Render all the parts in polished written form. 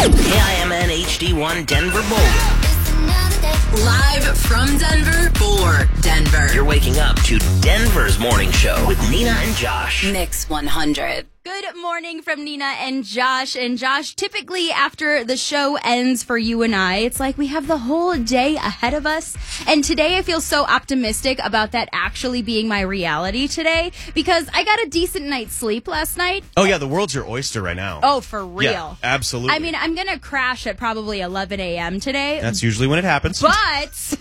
KIMN HD1 Denver Boulder. Live from Denver for Denver. You're waking up to Denver's morning show with Nina and Josh. Mix 100. Good morning from Nina and Josh. And Josh, typically after the show ends for you and I, it's like we have the whole day ahead of us. And today I feel so optimistic about that actually being my reality today because I got a decent night's sleep last night. Oh, yeah, the world's your oyster right now. Oh, for real. Yeah, absolutely. I mean, I'm going to crash at probably 11 a.m. today. That's usually when it happens. But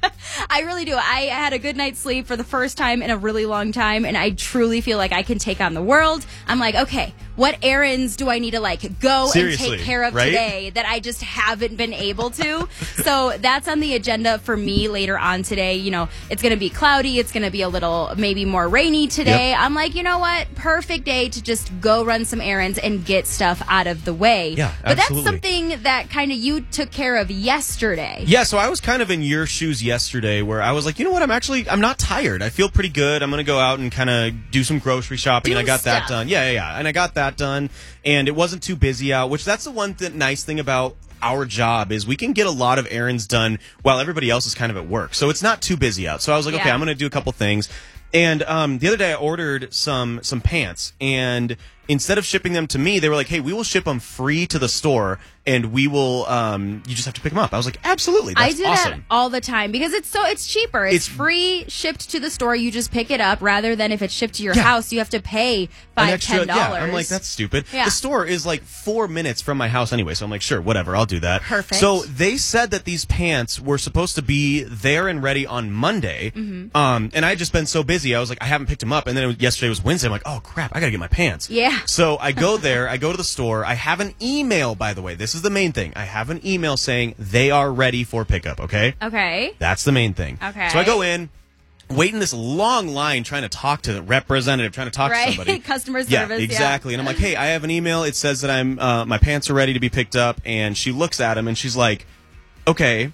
I really do. I had a good night's sleep for the first time in a really long time, and I truly feel like I can take on the world. I'm like, okay, what errands do I need to go Seriously, and take care of right? today that I just haven't been able to? So that's on the agenda for me later on today. You know, it's going to be cloudy. It's going to be a little maybe more rainy today. Yep. I'm like, you know what? Perfect day to just go run some errands and get stuff out of the way. Yeah, but absolutely. that's something that kind of you took care of yesterday. Yeah, so I was kind of in your shoes yesterday where I was like, you know what, I'm not tired. I feel pretty good. I'm going to go out and kind of do some grocery shopping. And I got that done. Yeah. And I got that done. And it wasn't too busy out, which that's the one nice thing about our job is we can get a lot of errands done while everybody else is kind of at work. So it's not too busy out. So I was like, okay, I'm going to do a couple things. And the other day I ordered some pants, and instead of shipping them to me, they were like, hey, we will ship them free to the store, and we will, you just have to pick them up. I was like, absolutely, that's awesome. I do that all the time because it's cheaper. It's free shipped to the store. You just pick it up rather than if it's shipped to your house, you have to pay $5-10. Yeah, I'm like, that's stupid. Yeah. The store is like 4 minutes from my house anyway, so I'm like, sure, whatever, I'll do that. Perfect. So they said that these pants were supposed to be there and ready on Monday, and I had just been so busy, I was like, I haven't picked them up, and then yesterday was Wednesday, I'm like, oh crap, I gotta get my pants. Yeah. So I go there, I go to the store, I have an email, by the way, this is the main thing, I have an email saying they are ready for pickup, okay? Okay. That's the main thing. Okay. So I go in, wait in this long line trying to talk to the representative, trying to talk to somebody. Customer service. Yeah, exactly. And I'm like, hey, I have an email. It says that I'm my pants are ready to be picked up. And she looks at him and she's like, okay,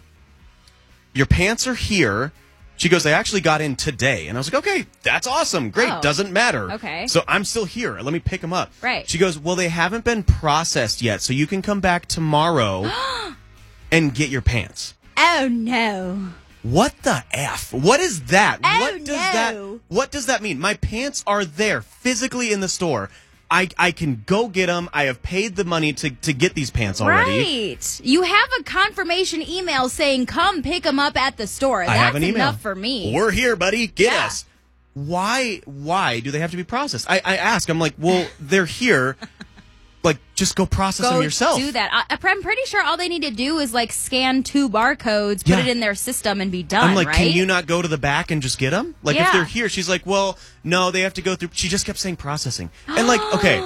your pants are here. She goes, they actually got in today. And I was like, okay, that's awesome. Great. Oh. Doesn't matter. Okay. So I'm still here. Let me pick them up. Right. She goes, well, they haven't been processed yet. So you can come back tomorrow and get your pants. Oh, no. What the F? What is that? Oh, What does that mean? My pants are there physically in the store. I can go get them. I have paid the money to get these pants already. Right. You have a confirmation email saying come pick them up at the store. I have an email. Enough for me. We're here, buddy. Get us. Why do they have to be processed? I ask. I'm like, well, they're here. Like, just go process them yourself. Do that. I'm pretty sure all they need to do is scan 2 barcodes, put it in their system, and be done. I'm like, right? can you not go to the back and just get them? Like, if they're here, she's like, well, no, they have to go through. She just kept saying processing, and okay.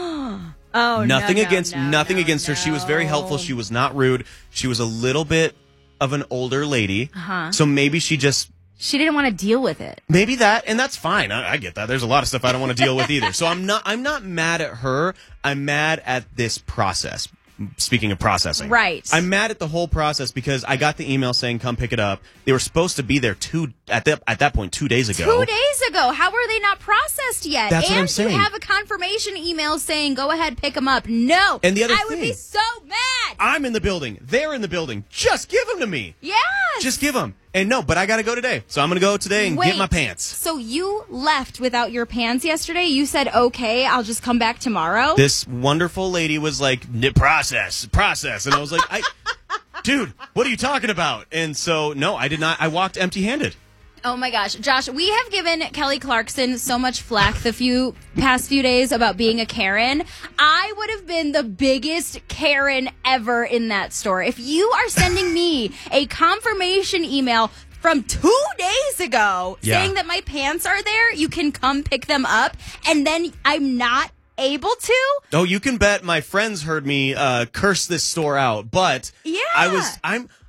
Oh, nothing against her. No. She was very helpful. She was not rude. She was a little bit of an older lady, so maybe she didn't want to deal with it. Maybe that, and that's fine. I get that. There's a lot of stuff I don't want to deal with either. So I'm not mad at her. I'm mad at this process. Speaking of processing. Right. I'm mad at the whole process because I got the email saying come pick it up. They were supposed to be there at that point 2 days ago. 2 days ago. How are they not processed yet? That's what I'm saying. And you have a confirmation email saying go ahead, pick them up. No. And the other I would be so mad. I'm in the building. They're in the building. Just give them to me. Yes. Just give them. And no, but I got to go today. So I'm going to go today and get my pants. So you left without your pants yesterday? You said, okay, I'll just come back tomorrow? This wonderful lady was like, process. And I was like, dude, what are you talking about? And so, no, I did not. I walked empty-handed. Oh my gosh. Josh, we have given Kelly Clarkson so much flack the past few days about being a Karen. I would have been the biggest Karen ever in that store. If you are sending me a confirmation email from 2 days ago saying that my pants are there, you can come pick them up, and then I'm not able to? Oh, you can bet my friends heard me curse this store out, but